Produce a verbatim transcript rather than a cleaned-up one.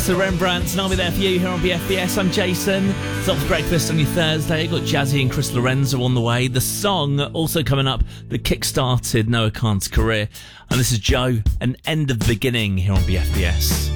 That's the Rembrandts, and I'll be there for you here on B F B S. I'm Jason. It's Off Breakfast on your Thursday. Got Jazzy and Chris Lorenzo on the way. The song also coming up that kick-started Noah Khan's career. And this is Joe, An End of the Beginning here on B F B S.